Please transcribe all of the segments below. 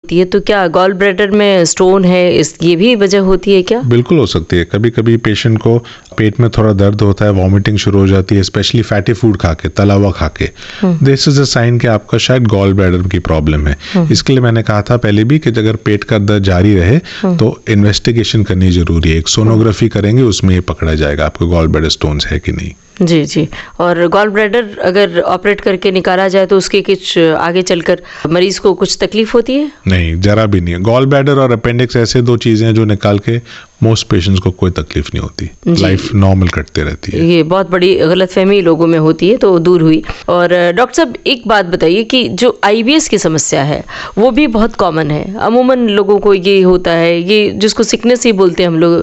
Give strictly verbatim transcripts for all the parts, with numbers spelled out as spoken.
होती है, तो क्या गॉल ब्लैडर में स्टोन है, इस ये भी वजह होती है क्या? बिल्कुल हो सकती है। कभी कभी पेशेंट को पेट में थोड़ा दर्द होता है, वॉमिटिंग शुरू हो जाती है, स्पेशली फैटी फूड खा के, तला हुआ खा के, दिस इज अ साइन कि आपका शायद गॉल ब्लैडर की प्रॉब्लम है। इसके लिए मैंने कहा था पहले भी कि अगर पेट का दर्द जारी रहे तो इन्वेस्टिगेशन करनी जरूरी है। एक सोनोग्राफी करेंगे, उसमें ये पकड़ा जाएगा आपको गॉल ब्लैडर स्टोन्स है कि नहीं। जी जी। और गॉल ब्लैडर अगर ऑपरेट करके निकाला जाए तो उसके कुछ आगे चलकर मरीज को कुछ तकलीफ होती है? नहीं, जरा भी नहीं है। गॉल ब्लैडर और अपेंडिक्स ऐसे दो चीजें हैं जो निकाल के मोस्ट पेशेंट्स को कोई तकलीफ नहीं होती, लाइफ नॉर्मल कटते रहती है। ये बहुत बड़ी गलतफहमी लोगों में होती है, तो दूर हुई। और डॉक्टर साहब एक बात बताइए कि जो आईबीएस की समस्या है वो भी बहुत कॉमन है, अमूमन लोगों को ये होता है, ये जिसको सिकनेस ही बोलते हैं हम लोग,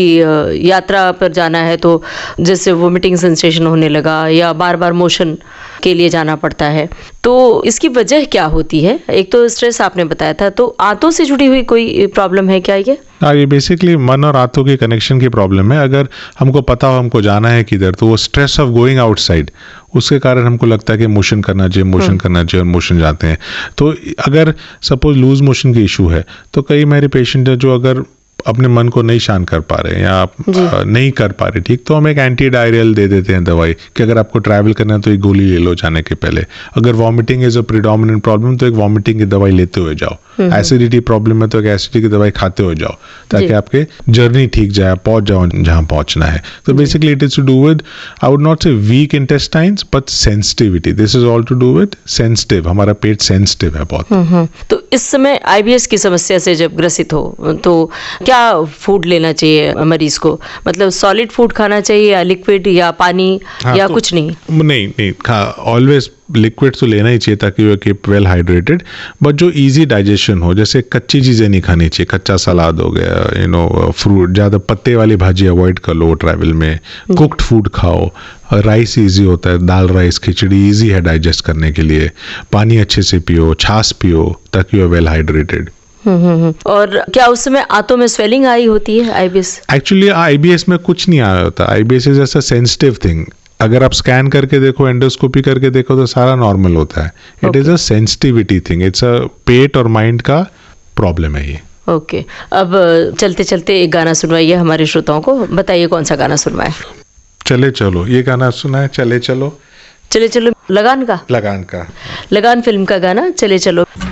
कि यात्रा पर जाना है तो जैसे वोमिटिंग सेंसेशन होने लगा या बार बार मोशन के लिए जाना पड़ता है, तो इसकी वजह क्या होती है? एक तो स्ट्रेस आपने बताया था, तो आंतों से जुड़ी हुई कोई प्रॉब्लम है क्या ये? हाँ, ये बेसिकली मन और आंतों के कनेक्शन की प्रॉब्लम है। अगर हमको पता हो हमको जाना है किधर, तो वो स्ट्रेस ऑफ गोइंग आउटसाइड, उसके कारण हमको लगता है कि मोशन करना चाहिए, मोशन करना चाहिए, और मोशन जाते हैं। तो अगर सपोज लूज मोशन की इशू है, तो कई मेरे पेशेंट है जो अगर अपने मन को नहीं शांत कर पा रहे हैं या आप नहीं कर पा रहे ठीक, तो हम एक एंटी डायरियल दे देते हैं दवाई कि अगर आपको ट्रैवल करना है तो एक गोली ले लो जाने के पहले। अगर vomiting is a predominant problem तो एक वॉमिटिंग की दवाई लेते हुए जाओ। एसिडिटी प्रॉब्लम है तो एक एसिडिटी की दवाई खाते हुए जाओ, ताकि आपके जर्नी ठीक जाए, पहुंच जाओ जहां पहुंचना है। तो basically it is to do with, I would not से week intestines, but sensitivity. This is all to do with sensitive, हमारा पेट सेंसिटिव है बहुत। तो इस समय आईबीएस की समस्या से जब ग्रसित हो तो क्या फूड लेना चाहिए मरीज को? मतलब सॉलिड फूड खाना चाहिए या लिक्विड या पानी? हाँ, या तो, कुछ नहीं? नहीं नहीं, ऑलवेज लिक्विड तो लेना ही चाहिए ताकि वो कीप वेल हाइड्रेटेड, बट जो इजी डाइजेशन हो, जैसे कच्ची चीज़ें नहीं खानी चाहिए। कच्चा सलाद हो गया, यू नो फ्रूट, ज़्यादा पत्ते वाली भाजी अवॉइड कर लो ट्रैवल में। कुक्ड फूड खाओ, राइस इजी होता है, दाल राइस खिचड़ी इजी है डाइजेस्ट करने के लिए। पानी अच्छे से पियो, छाछ पियो, ताकि वो वेल हाइड्रेटेड। हम्म और क्या उस समय आंतों में स्वेलिंग आई होती है आईबीएस? एक्चुअली आईबीएस में कुछ नहीं आया होता। आईबीएस इज ऐसा सेंसिटिव थिंग, अगर आप स्कैन करके देखो, एंडोस्कोपी करके देखो तो सारा नॉर्मल होता है। It is a sensitivity thing, it's a पेट और माइंड का प्रॉब्लम है ये। Okay okay. अब चलते चलते एक गाना सुनवाइए हमारे श्रोताओं को, बताइए कौन सा गाना सुनवाए? चले चलो, ये गाना सुना है, चले चलो। चले चलो लगान का? लगान का, लगान फिल्म का गाना चले चलो।